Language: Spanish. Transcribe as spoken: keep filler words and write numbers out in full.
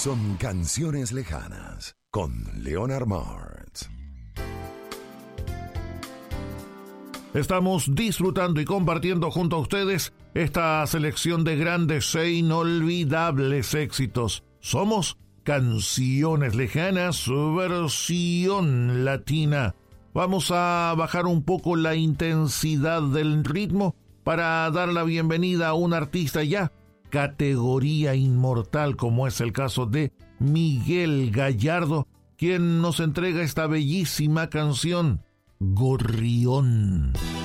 son Canciones Lejanas con Leonard Martz. Estamos disfrutando y compartiendo junto a ustedes esta selección de grandes e inolvidables éxitos. Somos Canciones Lejanas, versión latina. Vamos a bajar un poco la intensidad del ritmo para dar la bienvenida a un artista ya categoría inmortal, como es el caso de Miguel Gallardo, quien nos entrega esta bellísima canción, Gorrión.